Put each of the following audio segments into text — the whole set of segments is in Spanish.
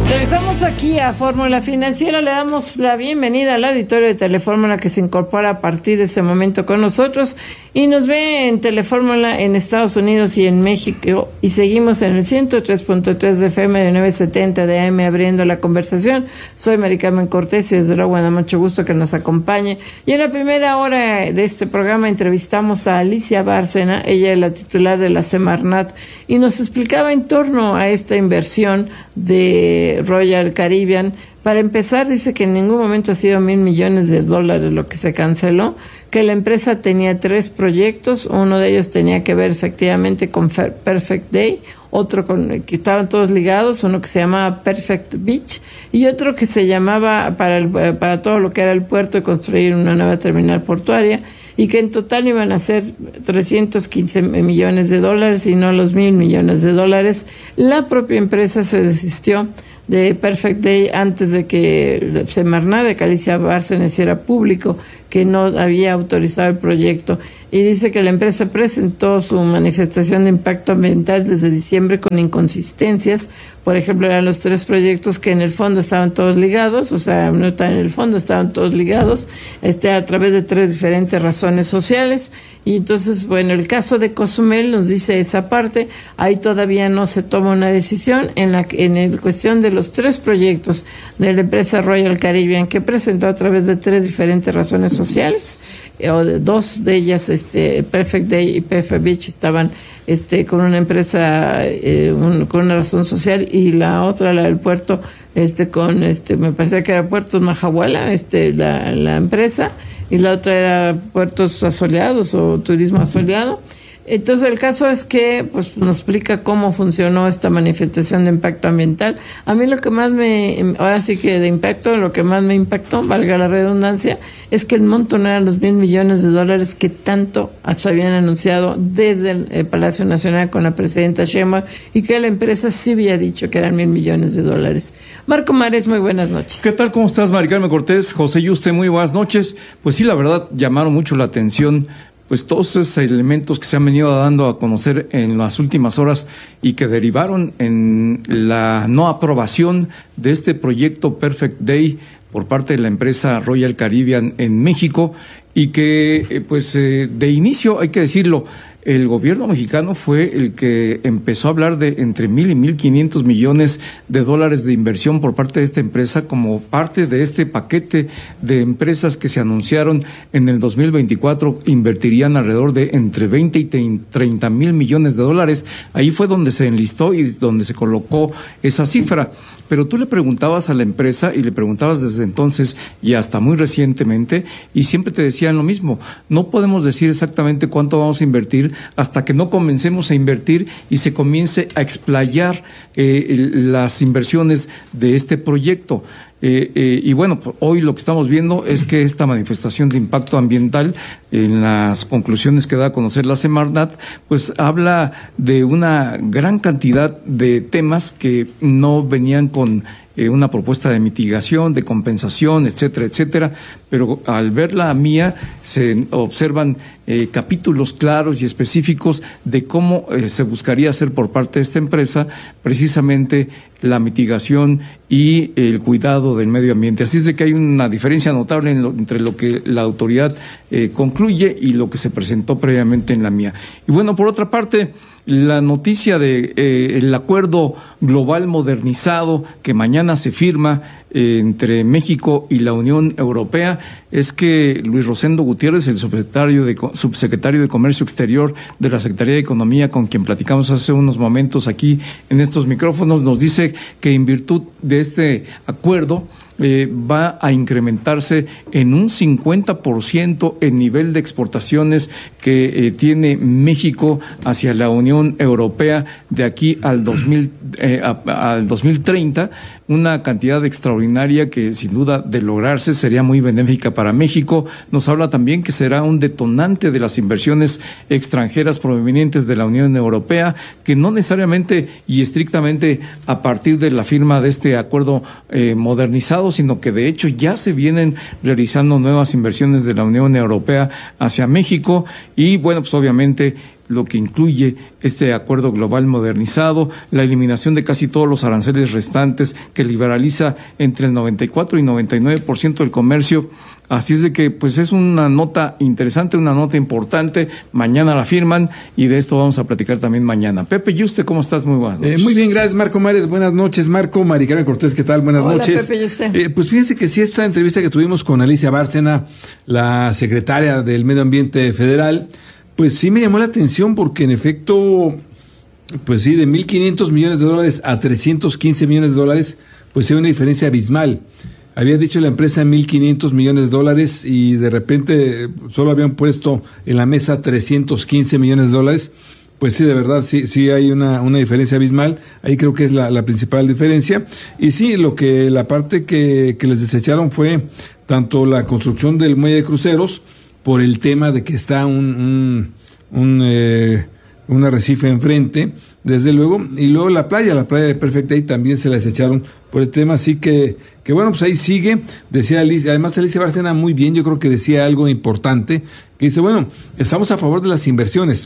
Regresamos aquí a Fórmula Financiera. Le damos la bienvenida al auditorio de Telefórmula que se incorpora a partir de este momento con nosotros y nos ve en Telefórmula en Estados Unidos y en México, y seguimos en el 103.3 de FM de 970 de AM abriendo la conversación. Soy Mari Carmen Cortés y desde luego me da mucho gusto que nos acompañe. Y en la primera hora de este programa entrevistamos a Alicia Bárcena, ella es la titular de la Semarnat, y nos explicaba en torno a esta inversión de Royal Caribbean. Para empezar, dice que en ningún momento ha sido $1,000 millones lo que se canceló, que la empresa tenía 3 proyectos, uno de ellos tenía que ver efectivamente con Perfect Day, otro que estaban todos ligados, uno que se llamaba Perfect Beach y otro que se llamaba para todo lo que era el puerto y construir una nueva terminal portuaria, y que en total iban a ser $315 millones y no los $1,000 millones. La propia empresa se desistió de Perfect Day antes de que Semarnat, de Alicia Bárcena, hiciera público que no había autorizado el proyecto, y dice que la empresa presentó su manifestación de impacto ambiental desde diciembre con inconsistencias. Por ejemplo, eran los 3 proyectos que en el fondo estaban todos ligados, o sea, no estaban en el fondo, estaban todos ligados, a través de 3 diferentes razones sociales. Y entonces, bueno, el caso de Cozumel nos dice esa parte, ahí todavía no se toma una decisión en la cuestión de los 3 proyectos de la empresa Royal Caribbean que presentó a través de 3 diferentes razones sociales, o de 2 de ellas, Perfect Day y Perfect Beach, estaban con una empresa, con una razón social, y la otra, la del puerto, me parecía que era Puertos Mahahuala, la empresa, y la otra era Puertos Asoleados o Turismo Asoleado. Entonces el caso es que pues nos explica cómo funcionó esta manifestación de impacto ambiental. A mí lo que más ahora sí que de impacto, lo que más me impactó, valga la redundancia, es que el monto no eran los $1,000 millones que tanto hasta habían anunciado desde el Palacio Nacional con la presidenta Sheinbaum, y que la empresa sí había dicho que eran $1,000 millones. Marco Mares, muy buenas noches. ¿Qué tal? ¿Cómo estás, Mari Carmen Cortés? José Yuste, muy buenas noches. Pues sí, la verdad, llamaron mucho la atención pues todos esos elementos que se han venido dando a conocer en las últimas horas y que derivaron en la no aprobación de este proyecto Perfect Day por parte de la empresa Royal Caribbean en México, y que de inicio, hay que decirlo, el gobierno mexicano fue el que empezó a hablar de entre 1,000 y 1,500 millones de dólares de inversión por parte de esta empresa como parte de este paquete de empresas que se anunciaron en el 2024 invertirían alrededor de entre 20 y 30 mil millones de dólares. Ahí fue donde se enlistó y donde se colocó esa cifra. Pero tú le preguntabas a la empresa y le preguntabas desde entonces y hasta muy recientemente, y siempre te decían lo mismo: no podemos decir exactamente cuánto vamos a invertir hasta que no comencemos a invertir y se comience a explayar las inversiones de este proyecto. Y bueno, hoy lo que estamos viendo es que esta manifestación de impacto ambiental, en las conclusiones que da a conocer la Semarnat, pues habla de una gran cantidad de temas que no venían con una propuesta de mitigación, de compensación, etcétera, etcétera, pero al ver la mía se observan capítulos claros y específicos de cómo se buscaría hacer por parte de esta empresa precisamente la mitigación y el cuidado del medio ambiente. Así es de que hay una diferencia notable entre lo que la autoridad concluye y lo que se presentó previamente en la mía. Y bueno, por otra parte, la noticia de el acuerdo global modernizado que mañana se firma entre México y la Unión Europea es que Luis Rosendo Gutiérrez, el subsecretario de Comercio Exterior de la Secretaría de Economía, con quien platicamos hace unos momentos aquí en estos micrófonos, nos dice que en virtud de este acuerdo va a incrementarse en un 50% el nivel de exportaciones que tiene México hacia la Unión Europea de aquí al 2030, una cantidad extraordinaria que sin duda de lograrse sería muy benéfica para México. Nos habla también que será un detonante de las inversiones extranjeras provenientes de la Unión Europea, que no necesariamente y estrictamente a partir de la firma de este acuerdo modernizado, sino que de hecho ya se vienen realizando nuevas inversiones de la Unión Europea hacia México. Y bueno, pues obviamente lo que incluye este acuerdo global modernizado, la eliminación de casi todos los aranceles restantes, que liberaliza entre el 94 y 99% del comercio. Así es de que, pues, es una nota interesante, una nota importante. Mañana la firman y de esto vamos a platicar también mañana. Pepe Yuste, ¿cómo estás? Muy buenas noches. Muy bien, gracias, Marco Mares. Buenas noches, Marco. Mari Carmen Cortés, ¿qué tal? Buenas noches. Pepe Yuste. Pues fíjense que sí, esta entrevista que tuvimos con Alicia Bárcena, la secretaria del Medio Ambiente Federal, pues sí me llamó la atención porque en efecto, pues sí, de 1.500 millones de dólares a 315 millones de dólares, pues hay una diferencia abismal. Había dicho la empresa 1.500 millones de dólares y de repente solo habían puesto en la mesa 315 millones de dólares. Pues sí, de verdad, sí hay una diferencia abismal. Ahí creo que es la principal diferencia. Y sí, la parte que les desecharon fue tanto la construcción del muelle de cruceros, por el tema de que está un arrecife enfrente, desde luego, y luego la playa de Perfect Day también se la desecharon por el tema, así que bueno, pues ahí sigue. Decía Alicia, además Alicia Bárcena muy bien, yo creo que decía algo importante, que dice, bueno, estamos a favor de las inversiones,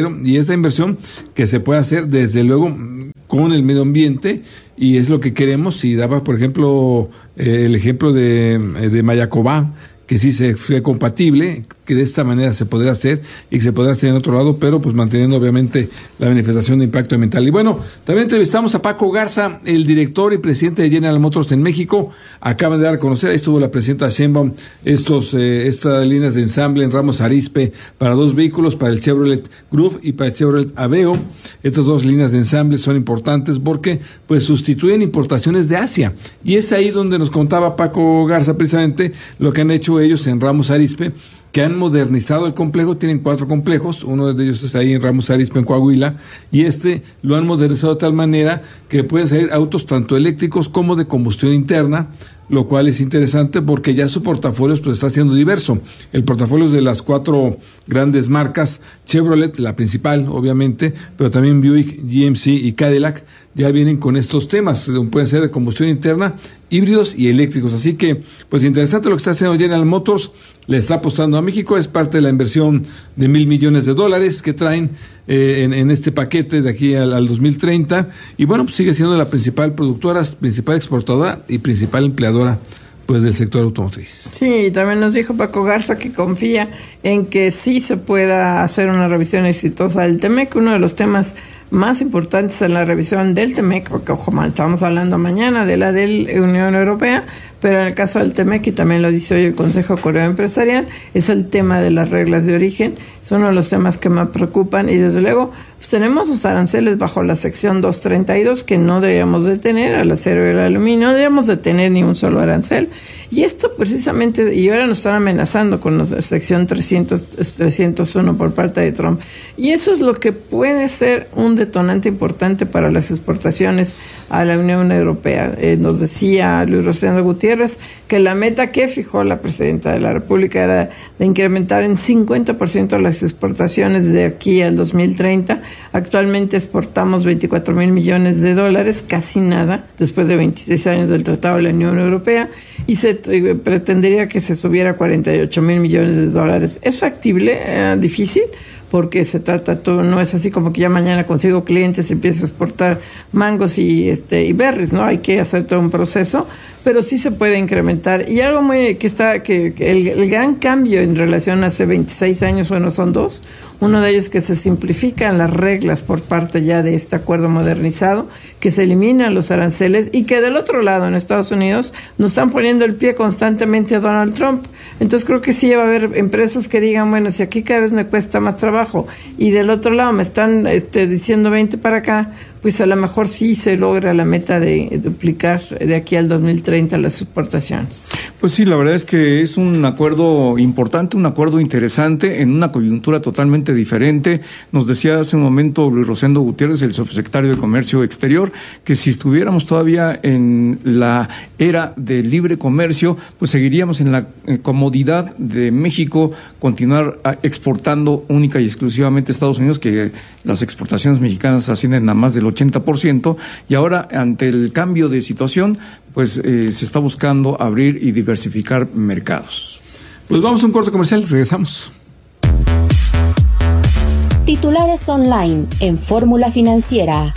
y esta inversión que se puede hacer desde luego con el medio ambiente, y es lo que queremos. Y daba, por ejemplo, el ejemplo de Mayacobá, que sí se fue compatible, que de esta manera se podrá hacer y que se podrá hacer en otro lado, pero pues manteniendo obviamente la manifestación de impacto ambiental. Y bueno, también entrevistamos a Paco Garza, el director y presidente de General Motors en México. Acaban de dar a conocer, ahí estuvo la presidenta Sheinbaum, estas líneas de ensamble en Ramos Arizpe para 2 vehículos, para el Chevrolet Groove y para el Chevrolet Aveo. Estas 2 líneas de ensamble son importantes porque pues sustituyen importaciones de Asia. Y es ahí donde nos contaba Paco Garza precisamente lo que han hecho ellos en Ramos Arizpe, que han modernizado el complejo. Tienen 4 complejos, uno de ellos está ahí en Ramos Arizpe, en Coahuila, y lo han modernizado de tal manera que pueden salir autos tanto eléctricos como de combustión interna, lo cual es interesante porque ya su portafolio pues está siendo diverso. El portafolio es de las 4 grandes marcas, Chevrolet, la principal, obviamente, pero también Buick, GMC y Cadillac, ya vienen con estos temas, pueden ser de combustión interna, híbridos y eléctricos. Así que, pues interesante lo que está haciendo General Motors, le está apostando a México, es parte de la inversión de $1,000 millones que traen en este paquete de aquí al 2030, y bueno, pues sigue siendo la principal productora, principal exportadora y principal empleadora pues del sector automotriz. Sí, también nos dijo Paco Garza que confía en que sí se pueda hacer una revisión exitosa del TEMEC, uno de los temas más importantes en la revisión del TEMEC, porque ojo, estamos hablando mañana de la Unión Europea, pero en el caso del TEMEC, y también lo dice hoy el Consejo Coordinador Empresarial, es el tema de las reglas de origen. Es uno de los temas que más preocupan, y desde luego pues tenemos los aranceles bajo la sección 232 que no debíamos de tener, al acero y al aluminio, no debíamos de tener ni un solo arancel, y esto precisamente, y ahora nos están amenazando con la sección 301 por parte de Trump, y eso es lo que puede ser un detonante importante para las exportaciones a la Unión Europea. Nos decía Luis Rosendo Gutiérrez que la meta que fijó la presidenta de la República era de incrementar en 50% las exportaciones de aquí al 2030. Actualmente exportamos $24,000 millones, casi nada, después de 26 años del Tratado de la Unión Europea, y se pretendería que se subiera a $48,000 millones. ¿Es factible? ¿Difícil? Porque se trata todo, no es así como que ya mañana consigo clientes y empiezo a exportar mangos y berries, ¿no? Hay que hacer todo un proceso, pero sí se puede incrementar. Y algo que el gran cambio en relación a hace 26 años, bueno, son 2. Uno de ellos es que se simplifican las reglas por parte ya de este acuerdo modernizado, que se eliminan los aranceles, y que del otro lado, en Estados Unidos, nos están poniendo el pie constantemente a Donald Trump. Entonces creo que sí va a haber empresas que digan, bueno, si aquí cada vez me cuesta más trabajo y del otro lado me están diciendo 20 para acá, pues a lo mejor sí se logra la meta de duplicar de aquí al 2030 las exportaciones. Pues sí, la verdad es que es un acuerdo importante, un acuerdo interesante en una coyuntura totalmente diferente. Nos decía hace un momento Luis Rosendo Gutiérrez, el subsecretario de Comercio Exterior, que si estuviéramos todavía en la era del libre comercio, pues seguiríamos en la comodidad de México, continuar exportando única y exclusivamente a Estados Unidos, que las exportaciones mexicanas ascienden a más del 80%, y ahora ante el cambio de situación, pues se está buscando abrir y diversificar mercados. Pues vamos a un corte comercial, regresamos. Titulares online en Fórmula Financiera.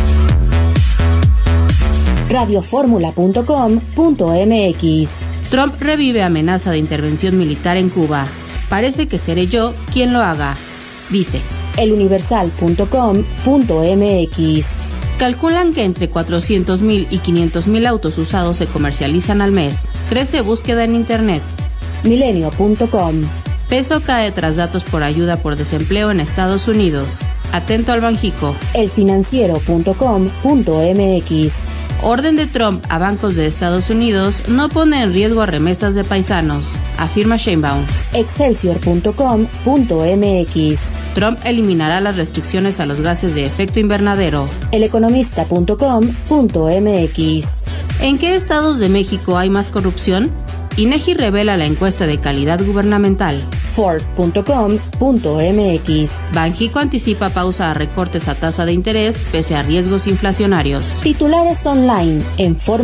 Radioformula.com.mx. Trump revive amenaza de intervención militar en Cuba. Parece que seré yo quien lo haga, dice. Eluniversal.com.mx. Calculan que entre 400,000 y 500,000 autos usados se comercializan al mes. Crece búsqueda en Internet. Milenio.com. Peso cae tras datos por ayuda por desempleo en Estados Unidos. Atento al Banjico. Elfinanciero.com.mx. Orden de Trump a bancos de Estados Unidos no pone en riesgo a remesas de paisanos, afirma Sheinbaum. Excelsior.com.mx. Trump eliminará las restricciones a los gases de efecto invernadero. Eleconomista.com.mx. ¿En qué estados de México hay más corrupción? INEGI revela la encuesta de calidad gubernamental. Ford.com.mx. Banjico anticipa pausa a recortes a tasa de interés pese a riesgos inflacionarios. Titulares online en